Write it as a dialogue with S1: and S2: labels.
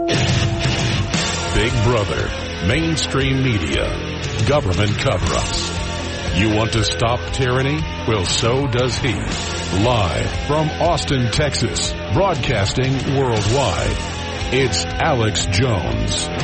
S1: Big Brother, mainstream media, government cover-ups. You want to stop tyranny? Well, so does he. Live from Austin, Texas, broadcasting worldwide, it's Alex Jones.